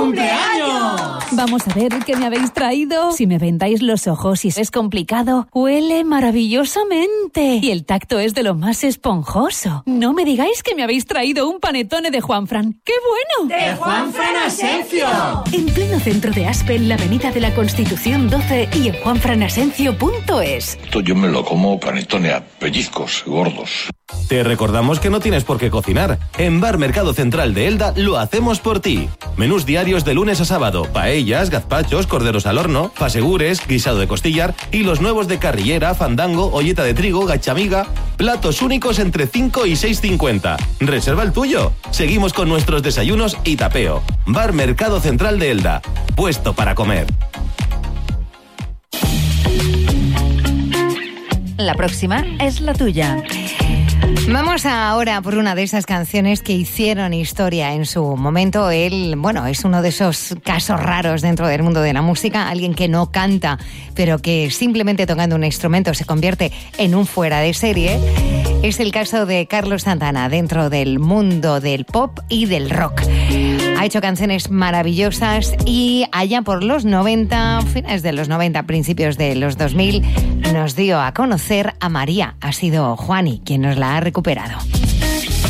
cumpleaños! Vamos a ver qué me habéis traído. Si me vendáis los ojos y es complicado, huele maravillosamente. Y el tacto es de lo más esponjoso. No me digáis que me habéis traído un panetone de Juanfran. ¡Qué bueno! ¡De Juanfran Asencio! En pleno centro de Aspe, en la avenida de la Constitución 12 y en juanfranasencio.es. Esto yo me lo como panetone a pellizcos gordos. Te recordamos que no tienes por qué cocinar. En Bar Mercado Central de Elda lo hacemos por ti. Menús diarios de lunes a sábado, paellas, gazpachos, corderos al horno, fasegures, guisado de costillar y los nuevos de carrillera, fandango, olleta de trigo, gachamiga. Platos únicos entre 5 y 6,50. Reserva el tuyo. Seguimos con nuestros desayunos y tapeo. Bar Mercado Central de Elda. Puesto para comer. La próxima es la tuya. Vamos ahora por una de esas canciones que hicieron historia en su momento. Él, bueno, es uno de esos casos raros dentro del mundo de la música. Alguien que no canta, pero que simplemente tocando un instrumento se convierte en un fuera de serie. Es el caso de Carlos Santana dentro del mundo del pop y del rock. Ha hecho canciones maravillosas y allá por los 90, finales de los 90, principios de los 2000, nos dio a conocer a María. Ha sido Juani quien nos la ha recuperado.